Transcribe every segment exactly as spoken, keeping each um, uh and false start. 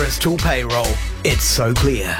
Crystal Payroll. It's so clear.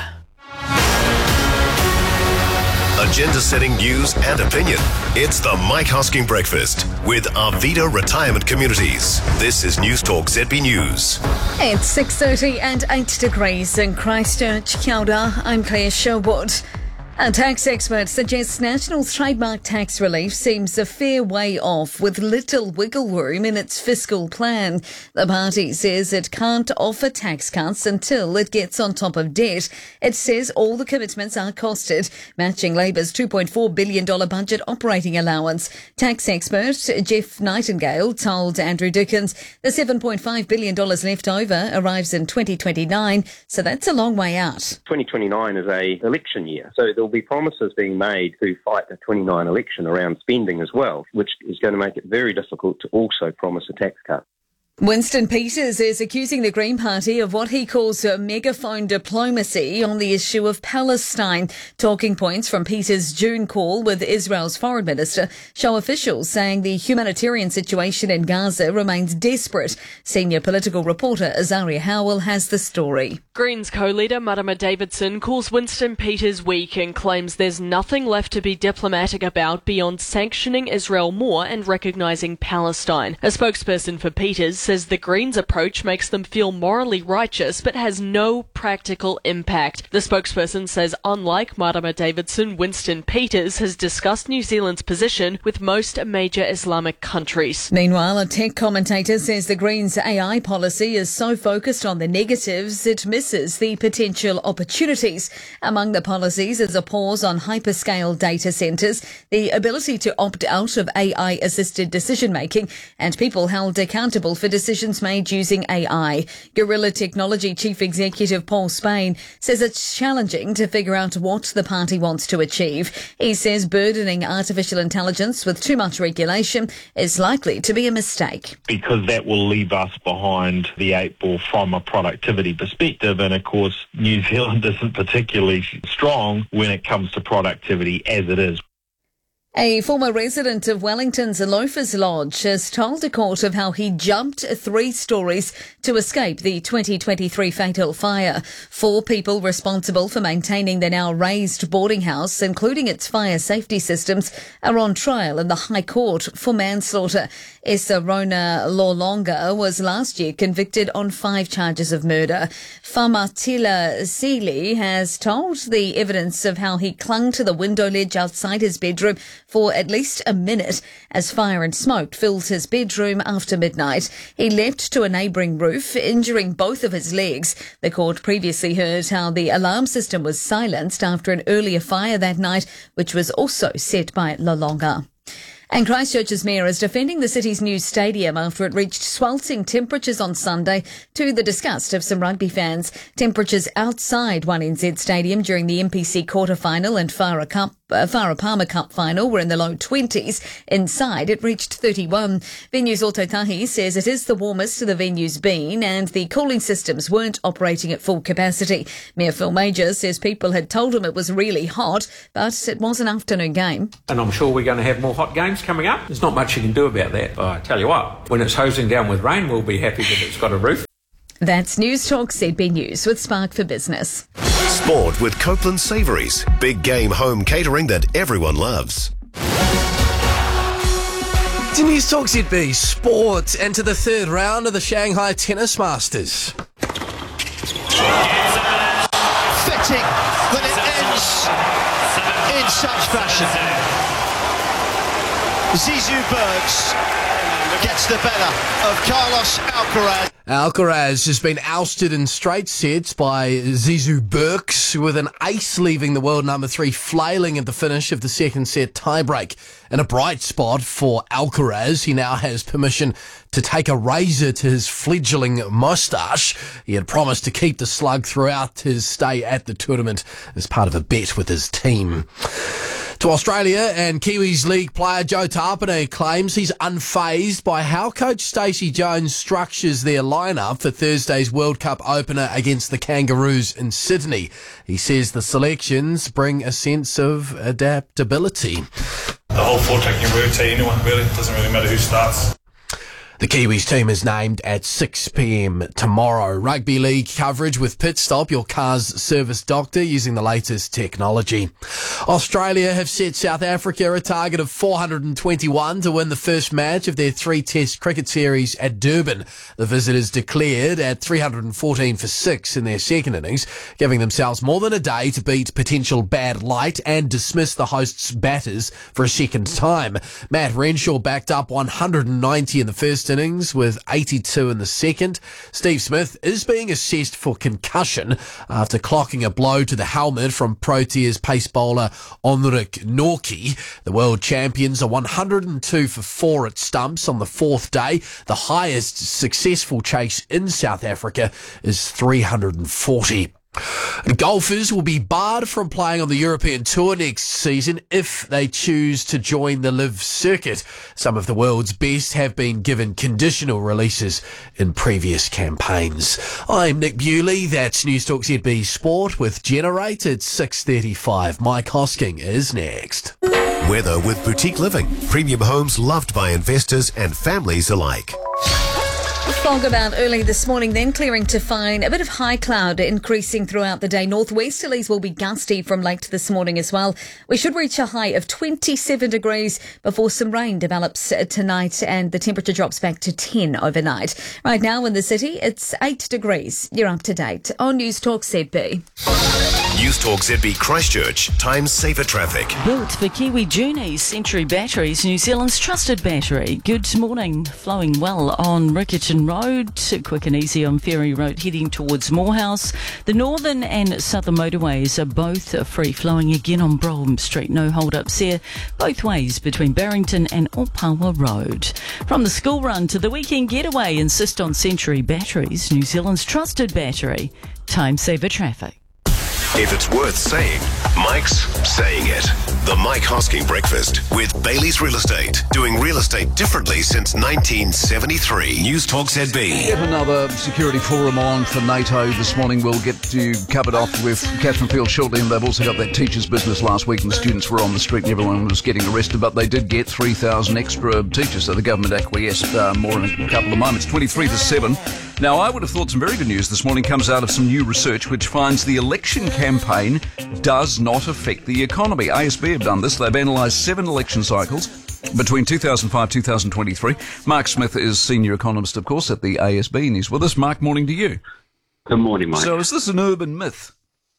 Agenda-setting news and opinion. It's the Mike Hosking Breakfast with Arvida Retirement Communities. This is News Talk Z B News. It's six thirty and eight degrees in Christchurch. Kia ora, I'm Claire Sherwood. A tax expert suggests national trademark tax relief seems a fair way off with little wiggle room in its fiscal plan. The party says it can't offer tax cuts until it gets on top of debt. It says all the commitments are costed, matching Labour's two point four billion dollars budget operating allowance. Tax expert Jeff Nightingale told Andrew Dickens the seven point five billion dollars left over arrives in twenty twenty-nine, so that's a long way out. twenty twenty-nine is a election year, so there'll be promises being made to fight the twenty-nine election around spending as well, which is going to make it very difficult to also promise a tax cut. Winston Peters is accusing the Green Party of what he calls a megaphone diplomacy on the issue of Palestine. Talking points from Peters' June call with Israel's foreign minister show officials saying the humanitarian situation in Gaza remains desperate. Senior political reporter Azaria Howell has the story. Greens co-leader Marama Davidson calls Winston Peters weak and claims there's nothing left to be diplomatic about beyond sanctioning Israel more and recognising Palestine. A spokesperson for Peters says the Greens' approach makes them feel morally righteous but has no practical impact. The spokesperson says unlike Marama Davidson, Winston Peters has discussed New Zealand's position with most major Islamic countries. Meanwhile, a tech commentator says the Greens' A I policy is so focused on the negatives it misses the potential opportunities. Among the policies is a pause on hyperscale data centres, the ability to opt out of A I-assisted decision-making, and people held accountable for decisions made using A I. Gorilla Technology Chief Executive Paul Spain says it's challenging to figure out what the party wants to achieve. He says burdening artificial intelligence with too much regulation is likely to be a mistake. Because that will leave us behind the eight ball from a productivity perspective, and of course New Zealand isn't particularly strong when it comes to productivity as it is. A former resident of Wellington's Loafers Lodge has told a court of how he jumped three stories to escape the twenty twenty-three fatal fire. Four people responsible for maintaining the now razed boarding house, including its fire safety systems, are on trial in the High Court for manslaughter. Esa Rona Lolonga was last year convicted on five charges of murder. Famatila Seeley has told the evidence of how he clung to the window ledge outside his bedroom for at least a minute as fire and smoke filled his bedroom after midnight. He leapt to a neighbouring roof, injuring both of his legs. The court previously heard how the alarm system was silenced after an earlier fire that night, which was also set by Lolonga. And Christchurch's mayor is defending the city's new stadium after it reached sweltering temperatures on Sunday to the disgust of some rugby fans. Temperatures outside One N Z Stadium during the M P C quarter-final and Farah Cup Uh, Farah Palmer Cup final were in the low twenties. Inside, it reached thirty-one. Venues Autotahi says it is the warmest the venue's been and the cooling systems weren't operating at full capacity. Mayor Phil Major says people had told him it was really hot, but it was an afternoon game. And I'm sure we're going to have more hot games coming up. There's not much you can do about that. But I tell you what, when it's hosing down with rain, we'll be happy that it's got a roof. That's News Talk Z B News with Spark for Business. Sport with Copeland Savouries. Big game home catering that everyone loves. To News Talk Z B Sport and to the third round of the Shanghai Tennis Masters. Fitting that it ends in such fashion. Zizou Bergs gets the better of Carlos Alcaraz. Alcaraz has been ousted in straight sets by Zizou Bergs, with an ace leaving the world number three flailing at the finish of the second set tiebreak. In a bright spot for Alcaraz, he now has permission to take a razor to his fledgling moustache. He had promised to keep the slug throughout his stay at the tournament as part of a bet with his team. To Australia, and Kiwis League player Joe Tapine claims he's unfazed by how coach Stacey Jones structures their lineup for Thursday's World Cup opener against the Kangaroos in Sydney. He says the selections bring a sense of adaptability. The whole four-tracking routine, really, it doesn't really matter who starts. The Kiwis team is named at six p.m. tomorrow. Rugby league coverage with Pit Stop, your car's service doctor, using the latest technology. Australia have set South Africa a target of four hundred twenty-one to win the first match of their three-test cricket series at Durban. The visitors declared at three hundred fourteen for six in their second innings, giving themselves more than a day to beat potential bad light and dismiss the hosts' batters for a second time. Matt Renshaw backed up one hundred ninety in the first innings with eighty-two in the second. Steve Smith is being assessed for concussion after clocking a blow to the helmet from Proteas pace bowler Onric Norkie. The world champions are one hundred two for four at stumps on the fourth day. The highest successful chase in South Africa is three hundred forty. Golfers will be barred from playing on the European Tour next season if they choose to join the Live Circuit. Some of the world's best have been given conditional releases in previous campaigns. I'm Nick Bewley. That's News Talk Z B Sport with Generate at six thirty-five. Mike Hosking is next. Weather with Boutique Living. Premium homes loved by investors and families alike. Fog about early this morning, then clearing to fine. A bit of high cloud increasing throughout the day. Northwesterlies will be gusty from late this morning as well. We should reach a high of twenty-seven degrees before some rain develops tonight and the temperature drops back to ten overnight. Right now in the city, it's eight degrees. You're up to date on News Talk Z B. News Talk Z B Christchurch. Time saver traffic. Built for Kiwi journeys, Century Batteries, New Zealand's trusted battery. Good morning. Flowing well on Riccarton Road, quick and easy on Ferry Road heading towards Morehouse. The northern and southern motorways are both free flowing again on Brougham Street. No hold-ups there both ways between Barrington and Opawa Road. From the school run to the weekend getaway, insist on Century Batteries, New Zealand's trusted battery. Time saver traffic. If it's worth saying, Mike's saying it. The Mike Hosking Breakfast with Bailey's Real Estate. Doing real estate differently since nineteen seventy-three. News Talk Z B. Yet another security forum on for NATO this morning. We'll get you covered off with Catherine Field shortly, and they've also got that teachers' business last week, and the students were on the street and everyone was getting arrested, but they did get three thousand extra teachers, so the government acquiesced. Uh, more in a couple of moments. twenty-three to seven. Now, I would have thought some very good news this morning comes out of some new research which finds the election campaign does not affect the economy. A S B have done this. They've analysed seven election cycles between two thousand five and two thousand twenty-three. Mark Smith is senior economist, of course, at the A S B, and he's with us. Mark, morning to you. Good morning, Mike. So is this an urban myth?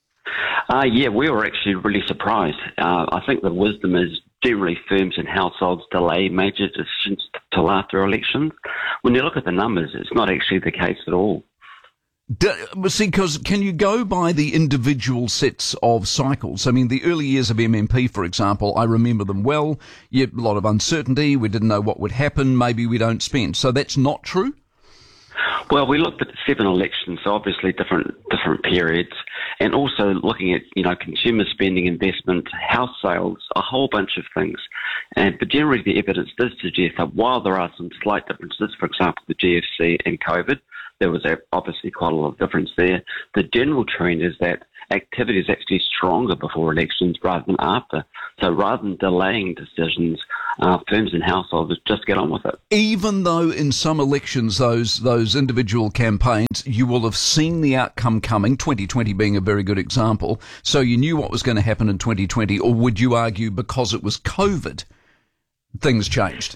Uh, yeah, we were actually really surprised. Uh, I think the wisdom is generally firms and households delay major decisions till after elections. When you look at the numbers, it's not actually the case at all. Do, see, because can you go by the individual sets of cycles? I mean, the early years of M M P, for example, I remember them well. Yet a lot of uncertainty. We didn't know what would happen. Maybe we don't spend. So that's not true? Well, we looked at seven elections, so obviously different different periods, and also looking at, you know, consumer spending, investment, house sales, a whole bunch of things. And but generally the evidence does suggest that while there are some slight differences, for example, the G F C and COVID, there was obviously quite a lot of difference there. The general trend is that activity is actually stronger before elections rather than after. So rather than delaying decisions, uh, firms and households just get on with it. Even though in some elections, those those individual campaigns, you will have seen the outcome coming, twenty twenty being a very good example, so you knew what was going to happen in twenty twenty, or would you argue because it was COVID, things changed?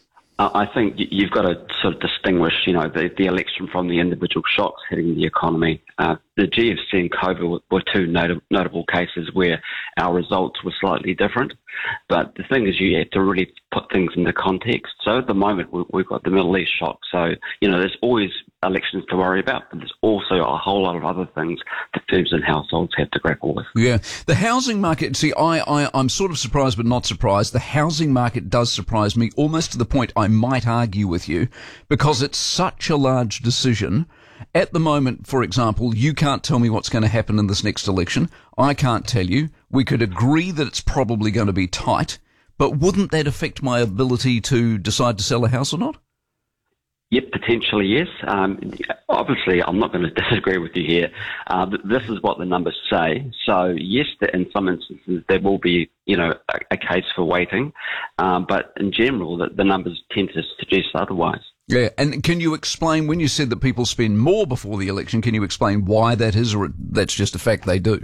I think you've got to sort of distinguish, you know, the, the election from the individual shocks hitting the economy. Uh, the G F C and COVID were, were two not- notable cases where our results were slightly different. But the thing is, you have to really put things into context. So at the moment, we, we've got the Middle East shock. So, you know, there's always elections to worry about, but there's also a whole lot of other things that firms and households have to grapple with. Yeah. The housing market, see, I, I, I'm sort of surprised but not surprised. The housing market does surprise me, almost to the point I might argue with you, because it's such a large decision. At the moment, for example, you can't tell me what's going to happen in this next election. I can't tell you. We could agree that it's probably going to be tight, but wouldn't that affect my ability to decide to sell a house or not? Yep, potentially, yes. Um, obviously, I'm not going to disagree with you here. Uh, this is what the numbers say. So, yes, in some instances, there will be, you know, a, a case for waiting. Um, but in general, the, the numbers tend to suggest otherwise. Yeah, and can you explain, when you said that people spend more before the election, can you explain why that is, or that's just a fact they do?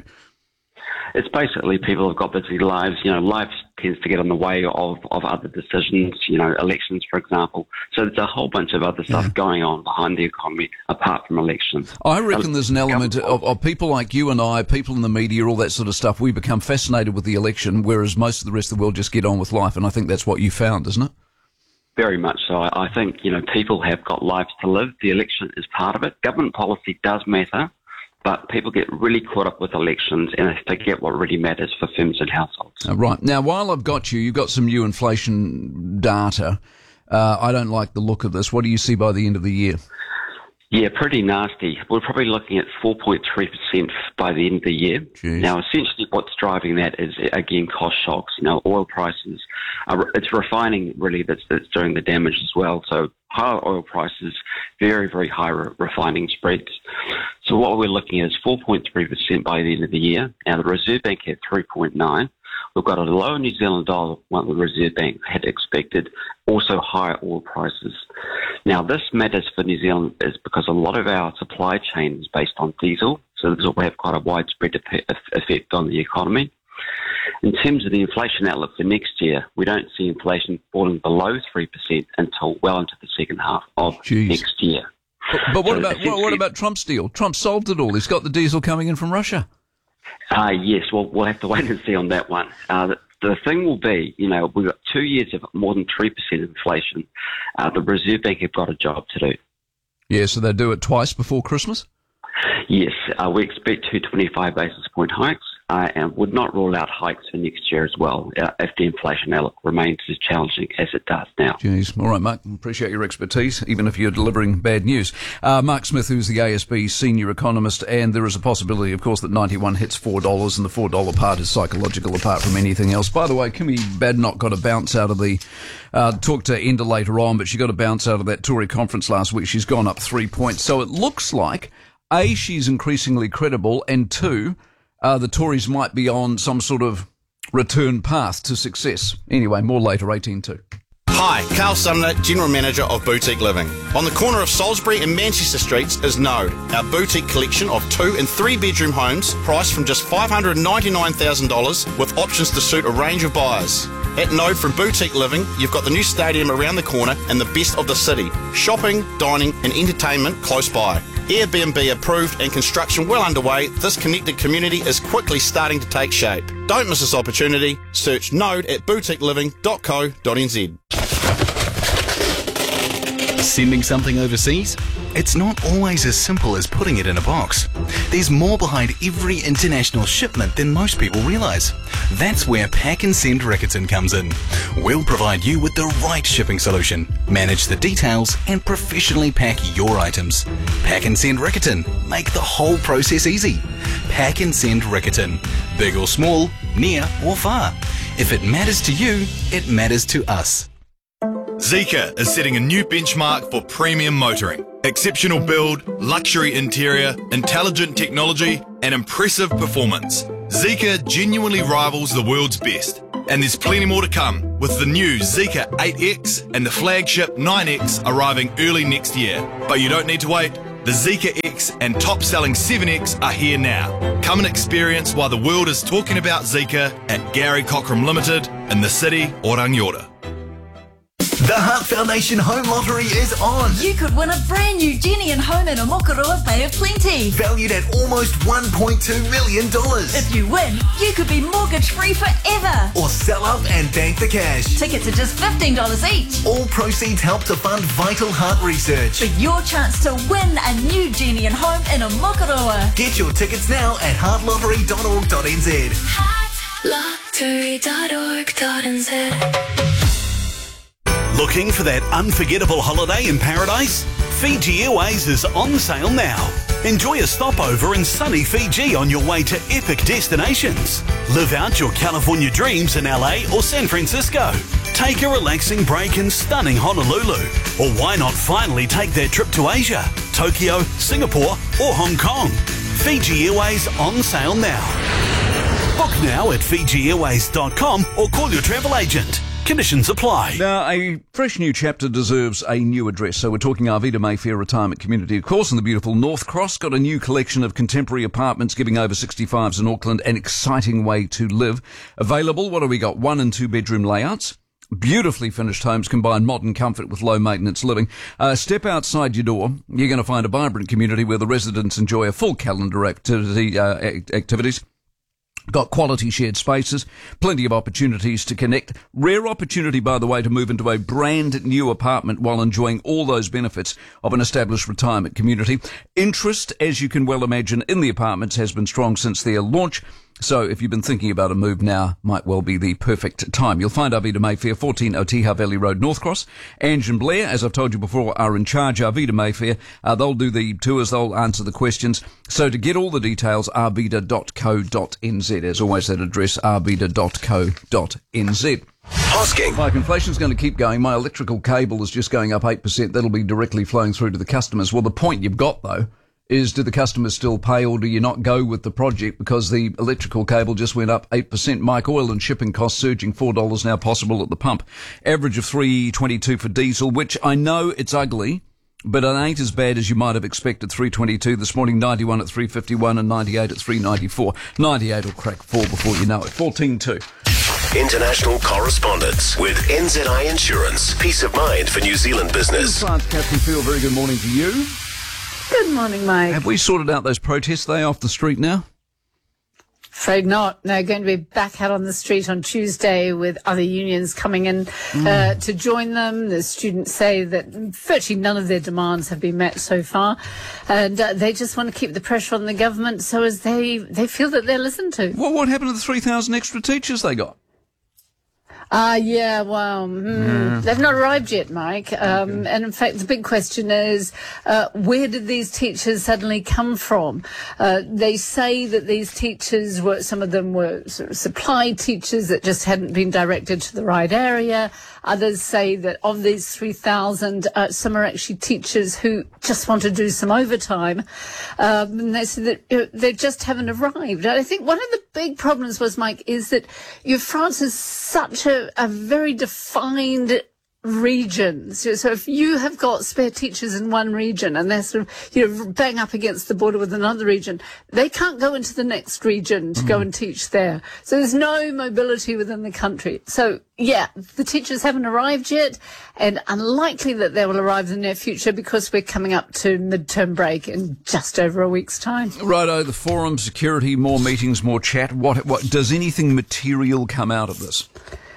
It's basically people have got busy lives. You know, life tends to get in the way of, of other decisions, you know, elections, for example. So there's a whole bunch of other stuff yeah. going on behind the economy apart from elections. I reckon there's an element of, of people like you and I, people in the media, all that sort of stuff. We become fascinated with the election, whereas most of the rest of the world just get on with life. And I think that's what you found, isn't it? Very much so. I think, you know, people have got lives to live. The election is part of it. Government policy does matter. But people get really caught up with elections and they forget what really matters for firms and households. Uh, right. Now, while I've got you, you've got some new inflation data. Uh, I don't like the look of this. What do you see by the end of the year? Yeah, pretty nasty. We're probably looking at four point three percent by the end of the year. Jeez. Now, essentially what's driving that is, again, cost shocks. You know, oil prices, are, it's refining really that's, that's doing the damage as well. So higher oil prices, very, very high re- refining spreads. So what we're looking at is four point three percent by the end of the year. Now, the Reserve Bank had three point nine. We've got a lower New Zealand dollar, what the Reserve Bank had expected, also higher oil prices. Now, this matters for New Zealand is because a lot of our supply chain is based on diesel, so this will have quite a widespread effect on the economy. In terms of the inflation outlook for next year, we don't see inflation falling below three percent until well into the second half of Jeez. next year. But, but what, so about, what, what about Trump's deal? Trump solved it all. He's got the diesel coming in from Russia. Uh, yes, well, we'll have to wait and see on that one. Uh, the, the thing will be, you know, we've got two years of more than three percent inflation. Uh, the Reserve Bank have got a job to do. Yeah, so they do it twice before Christmas? Yes, uh, we expect two twenty-five basis point hikes uh, and would not rule out hikes for next year as well uh, if the inflation outlook remains as challenging as it does now. Jeez. All right, Mark, appreciate your expertise, even if you're delivering bad news. Uh, Mark Smith, who's the A S B senior economist, and there is a possibility, of course, that ninety-one hits four dollars, and the four dollars part is psychological apart from anything else. By the way, Kimmy Badenoch got a bounce out of the, uh, talk to Enda later on, but she got a bounce out of that Tory conference last week. She's gone up three points. So it looks like, A, she's increasingly credible, and two, uh, the Tories might be on some sort of return path to success. Anyway, more later, eighteen two. Hi, Carl Sumner, General Manager of Boutique Living. On the corner of Salisbury and Manchester Streets is Node, our boutique collection of two and three bedroom homes priced from just five hundred ninety-nine thousand dollars with options to suit a range of buyers. At Node from Boutique Living, you've got the new stadium around the corner and the best of the city. Shopping, dining and entertainment close by. Airbnb approved and construction well underway, this connected community is quickly starting to take shape. Don't miss this opportunity. Search Node at boutique living dot co dot n z. Sending something overseas? It's not always as simple as putting it in a box. There's more behind every international shipment than most people realise. That's where Pack and Send Riccarton comes in. We'll provide you with the right shipping solution, manage the details and professionally pack your items. Pack and Send Riccarton. Make the whole process easy. Pack and Send Riccarton. Big or small, near or far. If it matters to you, it matters to us. Zeekr is setting a new benchmark for premium motoring. Exceptional build, luxury interior, intelligent technology, and impressive performance. Zeekr genuinely rivals the world's best. And there's plenty more to come, with the new Zeekr eight X and the flagship nine X arriving early next year. But you don't need to wait. The Zeekr X and top-selling seven X are here now. Come and experience why the world is talking about Zeekr at Gary Cockram Limited in the city of Rangiora. The Heart Foundation Home Lottery is on. You could win a brand new Genian home in Omokarua Bay of Plenty. Valued at almost one point two million dollars. If you win, you could be mortgage-free forever. Or sell up and bank the cash. Tickets are just fifteen dollars each. All proceeds help to fund vital heart research. For your chance to win a new Genian home in Omokarua. Get your tickets now at heart lottery dot org dot n z. heart lottery dot org dot n z. Looking for that unforgettable holiday in paradise? Fiji Airways is on sale now. Enjoy a stopover in sunny Fiji on your way to epic destinations. Live out your California dreams in L A or San Francisco. Take a relaxing break in stunning Honolulu. Or why not finally take that trip to Asia, Tokyo, Singapore or Hong Kong? Fiji Airways on sale now. Book now at fiji airways dot com or call your travel agent. Conditions apply. Now, a fresh new chapter deserves a new address. So we're talking Arvida Mayfair Retirement Community, of course, in the beautiful North Cross. Got a new collection of contemporary apartments giving over sixty-fives in Auckland an exciting way to live. Available, what have we got? One and two bedroom layouts. Beautifully finished homes combine modern comfort with low maintenance living. Uh, step outside your door. You're going to find a vibrant community where the residents enjoy a full calendar activity, uh, activities. Got quality shared spaces, plenty of opportunities to connect. Rare opportunity, by the way, to move into a brand new apartment while enjoying all those benefits of an established retirement community. Interest, as you can well imagine, in the apartments has been strong since their launch. So if you've been thinking about a move, now might well be the perfect time. You'll find Arvida Mayfair, fourteen Otiha Valley Road, North Cross. Ange and Blair, as I've told you before, are in charge. Arvida Mayfair, uh, they'll do the tours, they'll answer the questions. So to get all the details, arvida dot co dot n z. As always, that address, arvida dot co dot n z. Hosking. Like inflation's going to keep going. My electrical cable is just going up eight percent. That'll be directly flowing through to the customers. Well, the point you've got, though, is do the customers still pay or do you not go with the project because the electrical cable just went up eight percent? Mike, oil and shipping costs surging four dollars now possible at the pump. Average of three twenty-two for diesel, which I know it's ugly, but it ain't as bad as you might have expected. three twenty-two this morning, ninety-one at three fifty-one and ninety-eight at three ninety-four. ninety-eight will crack four before you know it. fourteen two. International correspondence with N Z I Insurance. Peace of mind for New Zealand business. Clarence Captain Field, very good morning to you. Good morning, Mike. Have we sorted out those protests? Are they off the street now? Afraid not. They're going to be back out on the street on Tuesday with other unions coming in mm. uh, to join them. The students say that virtually none of their demands have been met so far, and uh, they just want to keep the pressure on the government so as they, they feel that they're listened to. Well, what happened to the three thousand extra teachers they got? Ah, uh, yeah, well, mm, mm. they've not arrived yet, Mike. Um, okay. And in fact, the big question is, uh, where did these teachers suddenly come from? Uh, they say that these teachers were, some of them were sort of supply teachers that just hadn't been directed to the right area. Others say that of these three thousand, uh, some are actually teachers who just want to do some overtime. Um, and they said that uh, they just haven't arrived. And I think one of the big problems was, Mike, is that you know, France is such a a very defined region. So, so if you have got spare teachers in one region and they're sort of, you know, bang up against the border with another region, they can't go into the next region to mm. go and teach there. So there's no mobility within the country. So, yeah, the teachers haven't arrived yet and unlikely that they will arrive in the near future because we're coming up to midterm break in just over a week's time. Righto, the forum, security, more meetings, more chat. What, what does anything material come out of this?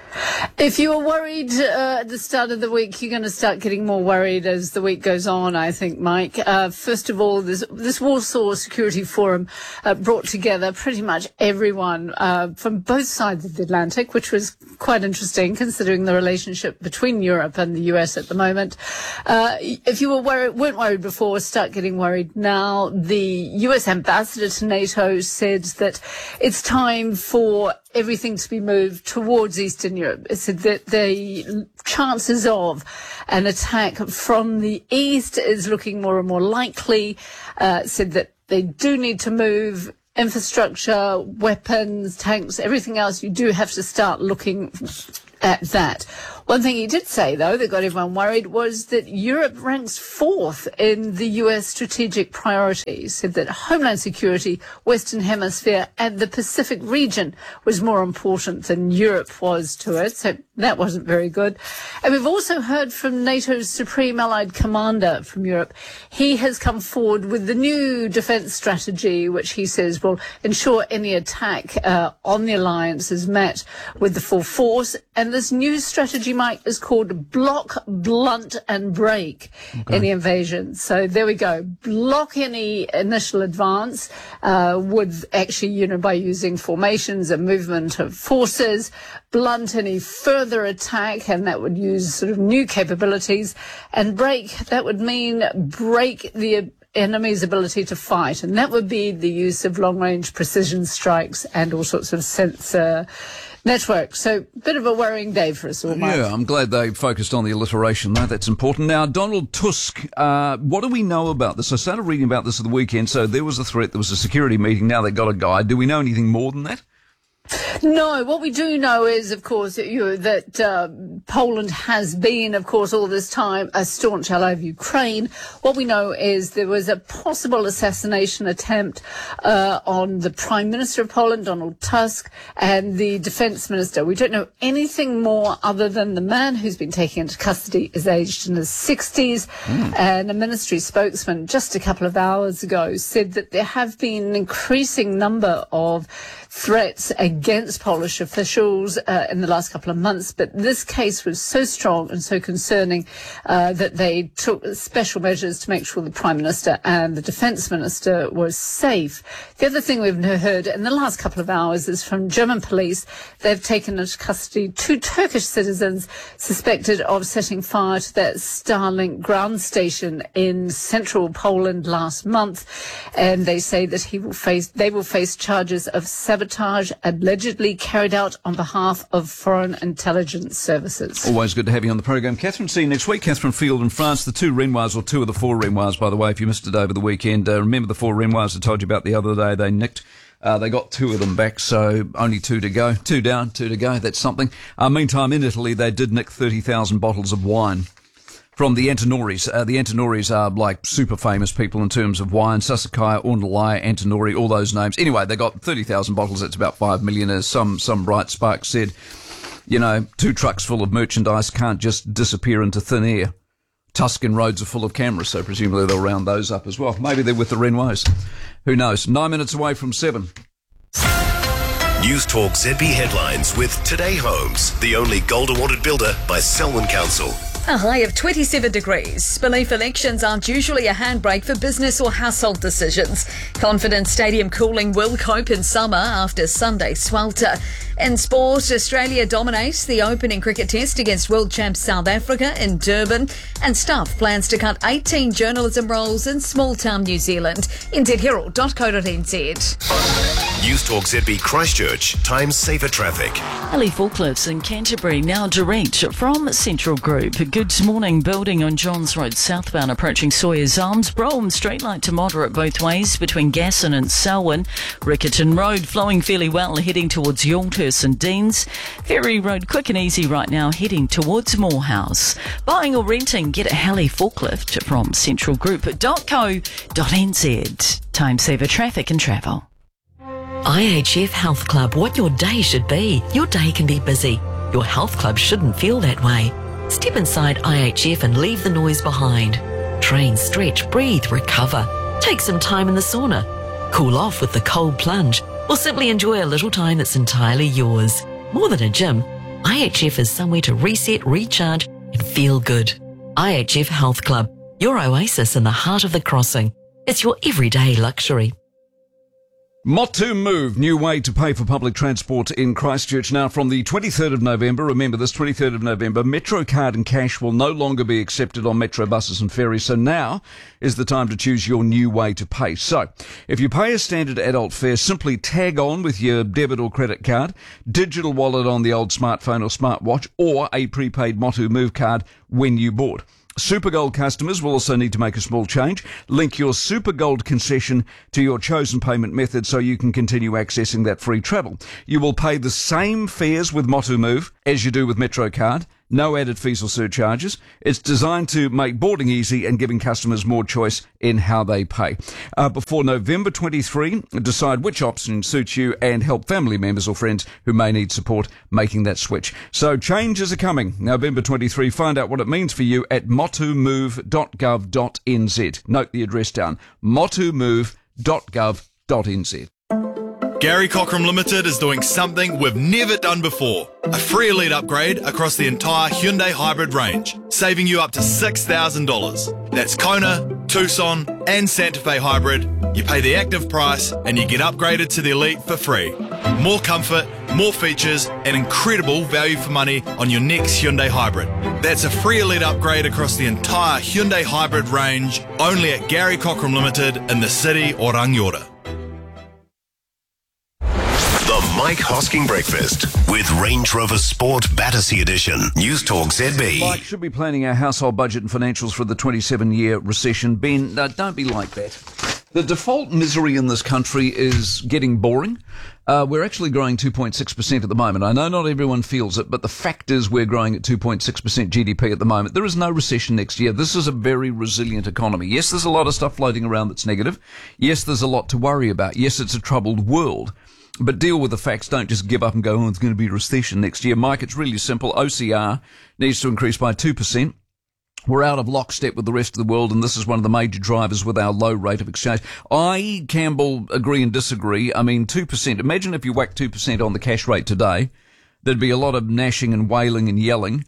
If you were worried uh, at the start of the week, you're going to start getting more worried as the week goes on, I think, Mike. Uh, first of all, this, this Warsaw Security Forum uh, brought together pretty much everyone uh, from both sides of the Atlantic, which was quite interesting considering the relationship between Europe and the U S at the moment. Uh, if you were worried, weren't worried before, start getting worried now. The U S ambassador to NATO said that it's time for everything to be moved towards Eastern Europe. It said that the chances of an attack from the east is looking more and more likely. Uh, said that they do need to move infrastructure, weapons, tanks, everything else. You do have to start looking at that. One thing he did say, though, that got everyone worried was that Europe ranks fourth in the U S strategic priorities. Said that homeland security, Western Hemisphere and the Pacific region was more important than Europe was to it. So that wasn't very good. And we've also heard from NATO's Supreme Allied Commander from Europe. He has come forward with the new defence strategy, which he says will ensure any attack uh, on the alliance is met with the full force. And this new strategy, Mike, is called block, blunt and break okay. any invasion. So there we go. Block any initial advance uh, would actually, you know, by using formations and movement of forces, blunt any further attack, and that would use sort of new capabilities. And break, that would mean break the enemy's ability to fight, and that would be the use of long-range precision strikes and all sorts of sensor network. So, bit of a worrying day for us all, Mike. Yeah, I'm glad they focused on the alliteration, though. That's important. Now, Donald Tusk, uh, what do we know about this? I started reading about this at the weekend. So, there was a threat, there was a security meeting, now they got a guy. Do we know anything more than that? No, what we do know is, of course, that, you know, that uh, Poland has been, of course, all this time a staunch ally of Ukraine. What we know is there was a possible assassination attempt uh, on the Prime Minister of Poland, Donald Tusk, and the Defence Minister. We don't know anything more other than the man who's been taken into custody is aged in his sixties, mm. and a ministry spokesman just a couple of hours ago said that there have been an increasing number of threats against Polish officials uh, in the last couple of months, but this case was so strong and so concerning uh, that they took special measures to make sure the Prime Minister and the Defence Minister were safe. The other thing we've heard in the last couple of hours is from German police. They've taken into custody two Turkish citizens suspected of setting fire to that Starlink ground station in central Poland last month, and they say that he will face, they will face charges of sabotage allegedly carried out on behalf of foreign intelligence services. Always good to have you on the program, Catherine. See you next week. Catherine Field in France. The two Renoirs, or two of the four Renoirs, by the way, if you missed it over the weekend. Uh, remember the four Renoirs I told you about the other day? They nicked. Uh, they got two of them back, so only two to go. Two down, two to go. That's something. Uh, meantime, in Italy, they did nick thirty thousand bottles of wine from the Antinoris. Uh, the Antinoris are like super famous people in terms of wine. Sassicaia, Ornellaia, Antinori, all those names. Anyway, they got thirty thousand bottles. That's about five million. As some, some bright spark said, you know, two trucks full of merchandise can't just disappear into thin air. Tuscan roads are full of cameras, so presumably they'll round those up as well. Maybe they're with the Renoirs. Who knows? Nine minutes away from seven. News Talk Z B headlines with Today Homes, the only gold awarded builder by Selwyn Council. A high of twenty-seven degrees. Belief elections aren't usually a handbrake for business or household decisions. Confidence Stadium cooling will cope in summer after Sunday's swelter. In sport, Australia dominates the opening cricket test against world champs South Africa in Durban. And Stuff plans to cut eighteen journalism roles in small-town New Zealand. n z herald dot co dot n z. News Talk Z B Christchurch, time saver traffic. Heli forklifts in Canterbury now direct from Central Group. Good morning. Building on Johns Road southbound approaching Sawyer's Arms. Brougham straight light to moderate both ways between Gasson and Selwyn. Riccarton Road flowing fairly well heading towards Youlthurst and Deans. Ferry Road quick and easy right now heading towards Morehouse. Buying or renting, get a Heli forklift from central group dot co dot n z. Time saver traffic and travel. I H F Health Club, what your day should be. Your day can be busy. Your health club shouldn't feel that way. Step inside I H F and leave the noise behind. Train, stretch, breathe, recover. Take some time in the sauna. Cool off with the cold plunge, or simply enjoy a little time that's entirely yours. More than a gym, I H F is somewhere to reset, recharge, and feel good. I H F Health Club, your oasis in the heart of the crossing. It's your everyday luxury. Motu Move, new way to pay for public transport in Christchurch. Now, from the twenty-third of November, remember this, twenty-third of November, Metro card and cash will no longer be accepted on Metro buses and ferries. So now is the time to choose your new way to pay. So, if you pay a standard adult fare, simply tag on with your debit or credit card, digital wallet on the old smartphone or smartwatch, or a prepaid Motu Move card when you board. Supergold customers will also need to make a small change. Link your Supergold concession to your chosen payment method so you can continue accessing that free travel. You will pay the same fares with Motu Move as you do with MetroCard. No added fees or surcharges. It's designed to make boarding easy and giving customers more choice in how they pay. Uh, before November twenty-third, decide which option suits you and help family members or friends who may need support making that switch. So changes are coming. November twenty-third. Find out what it means for you at motu move dot gov dot n z. Note the address down. motu move dot gov dot n z. Gary Cockram Limited is doing something we've never done before. A free Elite upgrade across the entire Hyundai Hybrid range, saving you up to six thousand dollars. That's Kona, Tucson and Santa Fe Hybrid. You pay the active price and you get upgraded to the Elite for free. More comfort, more features and incredible value for money on your next Hyundai Hybrid. That's a free Elite upgrade across the entire Hyundai Hybrid range, only at Gary Cockram Limited in the city or Rangiora. The Mike Hosking Breakfast with Range Rover Sport Battersea Edition. News Talk Z B. Mike, should be planning our household budget and financials for the twenty-seven year recession. Ben, no, don't be like that. The default misery in this country is getting boring. Uh, we're actually growing two point six percent at the moment. I know not everyone feels it, but the fact is we're growing at two point six percent G D P at the moment. There is no recession next year. This is a very resilient economy. Yes, there's a lot of stuff floating around that's negative. Yes, there's a lot to worry about. Yes, it's a troubled world. But deal with the facts. Don't just give up and go, oh, it's going to be a recession next year. Mike, it's really simple. O C R needs to increase by two percent. We're out of lockstep with the rest of the world, and this is one of the major drivers with our low rate of exchange. I, Campbell, agree and disagree. I mean, two percent. Imagine if you whacked two percent on the cash rate today. There'd be a lot of gnashing and wailing and yelling.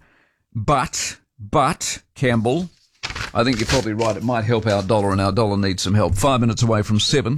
But, but, Campbell, I think you're probably right. It might help our dollar, and our dollar needs some help. Five minutes away from seven.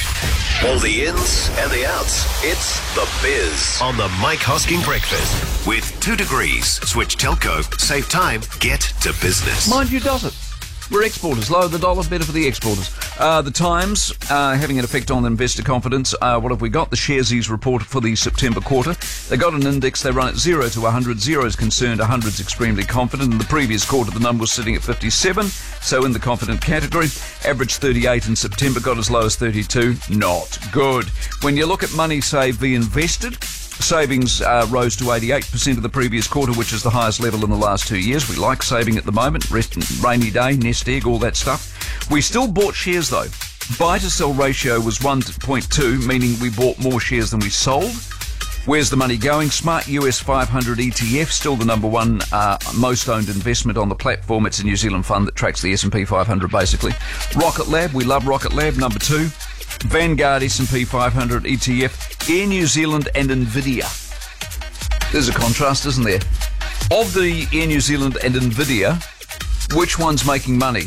All the ins and the outs. It's The Biz on the Mike Hosking Breakfast. With two degrees, switch telco, save time, get to business. Mind you, does it? We're exporters. Lower the dollar, better for the exporters. Uh, the Times, uh, having an effect on investor confidence. Uh, what have we got? The Sharesies report for the September quarter. They got an index. They run at zero to one hundred. Zero is concerned, one hundred is extremely confident. In the previous quarter, the number was sitting at fifty-seven, so in the confident category. Average thirty-eight in September, got as low as thirty-two. Not good. When you look at money saved v invested, savings uh, rose to eighty-eight percent of the previous quarter, which is the highest level in the last two years. We like saving at the moment. Rest, rainy day, nest egg, all that stuff. We still bought shares, though. Buy to sell ratio was one point two, meaning we bought more shares than we sold. Where's the money going? Smart U S five hundred E T F, still the number one uh, most owned investment on the platform. It's a New Zealand fund that tracks the S and P five hundred, basically. Rocket Lab, we love Rocket Lab, number two. Vanguard S and P five hundred E T F, Air New Zealand and Nvidia. There's a contrast, isn't there? Of the Air New Zealand and Nvidia, which one's making money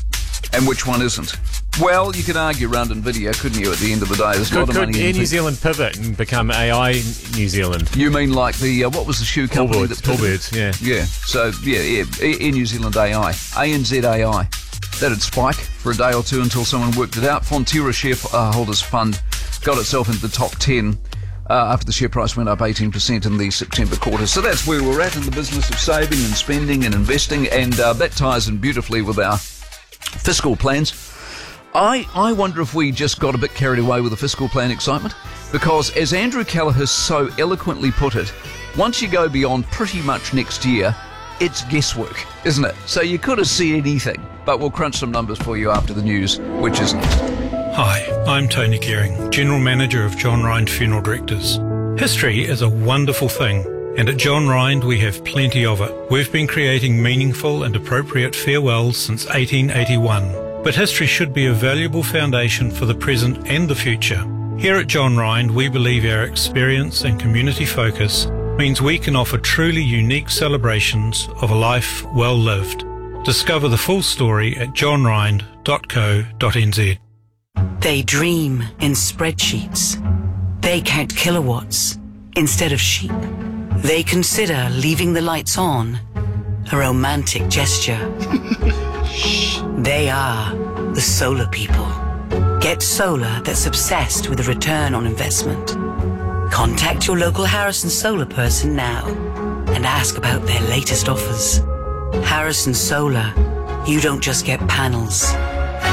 and which one isn't? Well, you could argue around Nvidia, couldn't you, at the end of the day? There's a Could, lot of could money Air in New it. Zealand pivot and become A I New Zealand? You mean like the, uh, what was the shoe company? Allbirds, that pivoted? Allbirds, yeah. Yeah, so, yeah, yeah, Air Air New Zealand A I. A N Z A I. That'd spike for a day or two until someone worked it out. Fonterra Shareholders Fund got itself into the top ten uh, after the share price went up eighteen percent in the September quarter. So that's where we're at in the business of saving and spending and investing, and uh, that ties in beautifully with our fiscal plans. I, I wonder if we just got a bit carried away with the fiscal plan excitement, because as Andrew Kelleher so eloquently put it, once you go beyond pretty much next year, it's guesswork, isn't it? So you could have seen anything, but we'll crunch some numbers for you after the news, which is next. Hi, I'm Tony Gehring, General Manager of John Rind Funeral Directors. History is a wonderful thing, and at John Rind we have plenty of it. We've been creating meaningful and appropriate farewells since eighteen eighty-one. But history should be a valuable foundation for the present and the future. Here at John Rind, we believe our experience and community focus means we can offer truly unique celebrations of a life well lived. Discover the full story at john rind dot co dot n z. They dream in spreadsheets. They count kilowatts instead of sheep. They consider leaving the lights on a romantic gesture. They are the solar people. Get solar that's obsessed with a return on investment. Contact your local Harrison Solar person now and ask about their latest offers. Harrison Solar, you don't just get panels,